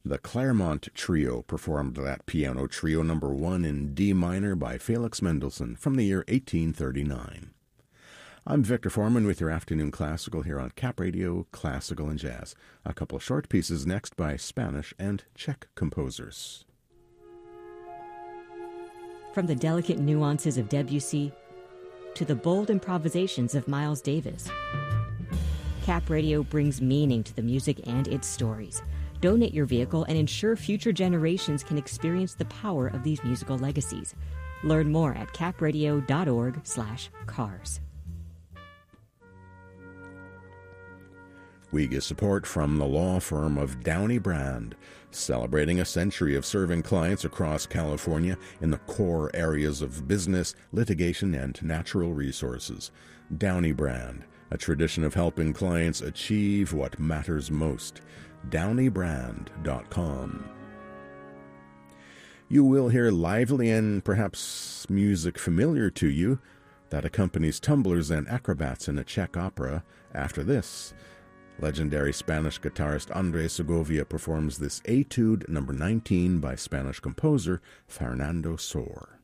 The Claremont Trio performed that piano trio number 1 in D minor by Felix Mendelssohn from the year 1839. I'm Victor Foreman with your afternoon classical here on Cap Radio, Classical and Jazz. A couple of short pieces next by Spanish and Czech composers. From the delicate nuances of Debussy to the bold improvisations of Miles Davis, Cap Radio brings meaning to the music and its stories. Donate your vehicle and ensure future generations can experience the power of these musical legacies. Learn more at capradio.org/cars. We get support from the law firm of Downey Brand, celebrating a century of serving clients across California in the core areas of business, litigation, and natural resources. Downey Brand, a tradition of helping clients achieve what matters most. DowneyBrand.com. You will hear lively and perhaps music familiar to you that accompanies tumblers and acrobats in a Czech opera. After this, legendary Spanish guitarist Andres Segovia performs this Etude number 19 by Spanish composer Fernando Sor.